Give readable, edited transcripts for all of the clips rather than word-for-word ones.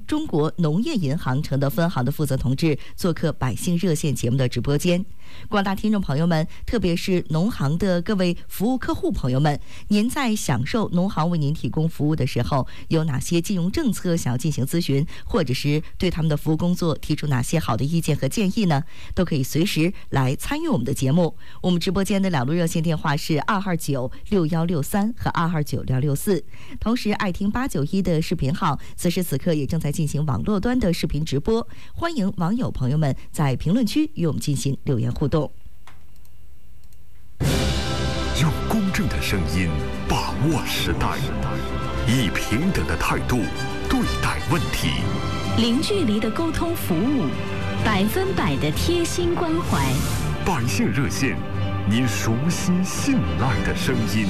中国农业银行承德分行的负责同志做客百姓热线节目的直播间。广大听众朋友们，特别是农行的各位服务客户朋友们，您在享受农行为您提供服务的时候，有哪些金融政策想要进行咨询，或者是对他们的服务工作提出哪些好的意见和建议呢？都可以随时来参与我们的节目。我们直播间的两路热线电话是2296163和2296164，同时爱听891的视频号此时此刻也正在进行网络端的视频直播，欢迎网友朋友们在评论区与我们进行留言互动。 用公正的声音把握时代，以平等的态度对待问题， 零距离的沟通服务，100%的贴心关怀。 百姓热线，您熟悉信赖的声音。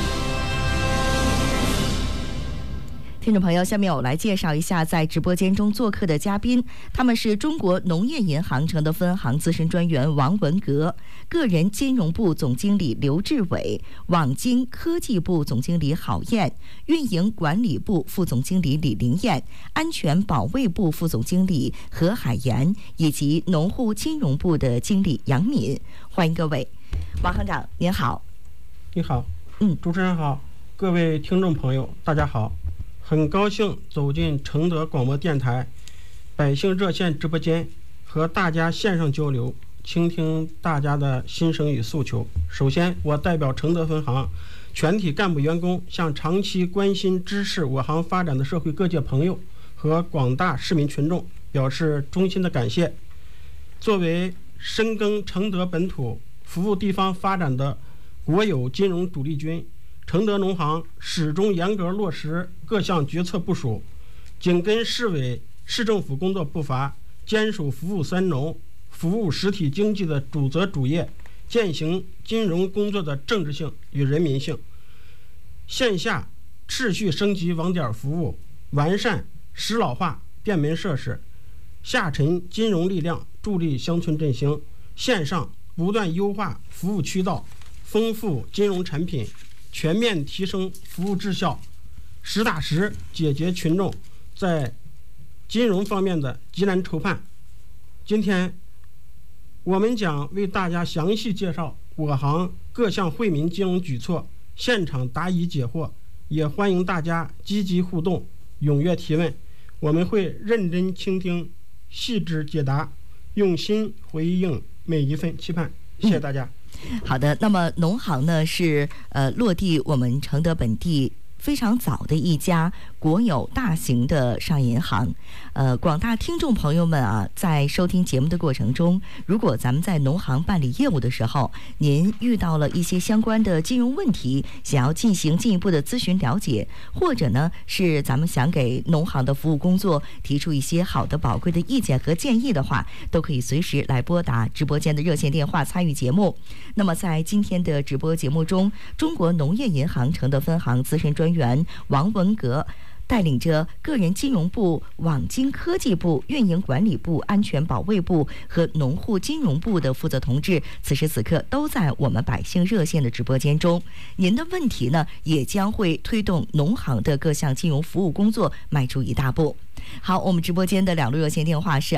听众朋友，下面我来介绍一下在直播间中做客的嘉宾，他们是中国农业银行承德分行资深专员王文革，个人金融部总经理刘志伟，网金科技部总经理郝燕，运营管理部副总经理李玲燕，安全保卫部副总经理何海岩，以及农户金融部的经理杨敏。欢迎各位。王行长您好。 你好。主持人好，各位听众朋友大家好，很高兴走进承德广播电台百姓热线直播间，和大家线上交流，倾听大家的心声与诉求。首先，我代表承德分行全体干部员工，向长期关心支持我行发展的社会各界朋友和广大市民群众表示衷心的感谢。作为深耕承德本土、服务地方发展的国有金融主力军，承德农行始终严格落实各项决策部署，紧跟市委市政府工作步伐，坚守服务三农、服务实体经济的主责主业，践行金融工作的政治性与人民性。线下持续升级网点服务，完善适老化便民设施，下沉金融力量，助力乡村振兴。线上不断优化服务渠道，丰富金融产品，全面提升服务质效，实打实解决群众在金融方面的急难愁盼。今天我们将为大家详细介绍我行各项惠民金融举措，现场答疑解惑，也欢迎大家积极互动，踊跃提问。我们会认真倾听，细致解答，用心回应每一份期盼。谢谢大家。 好的，那么农行呢是落地我们承德本地非常早的一家国有大型的商业银行。广大听众朋友们啊，在收听节目的过程中，如果咱们在农行办理业务的时候，您遇到了一些相关的金融问题，想要进行进一步的咨询了解，或者呢是咱们想给农行的服务工作提出一些好的宝贵的意见和建议的话，都可以随时来拨打直播间的热线电话参与节目。那么在今天的直播节目中，中国农业银行承德分行资深专员王文革带领着个人金融部、网金科技部、运营管理部、安全保卫部和农户金融部的负责同志，此时此刻都在我们百姓热线的直播间中。您的问题呢，也将会推动农行的各项金融服务工作迈出一大步。好，我们直播间的两路热线电话是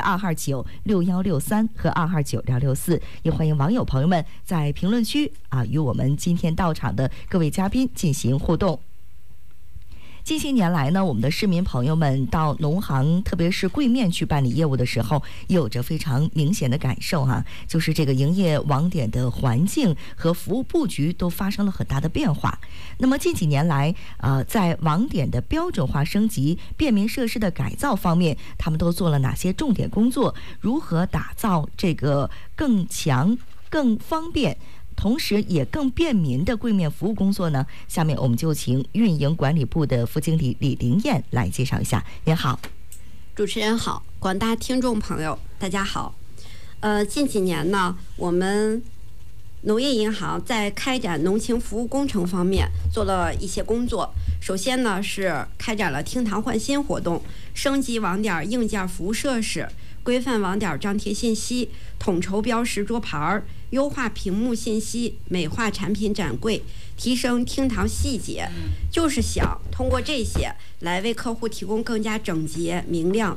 2296163和2296164，也欢迎网友朋友们在评论区与我们今天到场的各位嘉宾进行互动。近些年来呢，我们的市民朋友们到农行，特别是柜面去办理业务的时候，有着非常明显的感受就是这个营业网点的环境和服务布局都发生了很大的变化。那么近几年来，在网点的标准化升级、便民设施的改造方面，他们都做了哪些重点工作？如何打造这个更强、更方便，同时也更便民的柜面服务工作呢？下面我们就请运营管理部的副经理李玲燕来介绍一下。您好。 主持人好，广大听众朋友大家好。近几年呢，我们农业银行在开展农情服务工程方面做了一些工作。首先呢，是开展了厅堂换新活动，升级网点硬件服务设施，规范网点张贴信息，统筹标识桌牌，优化屏幕信息，美化产品展柜，提升厅堂细节，就是想通过这些来为客户提供更加整洁、明亮、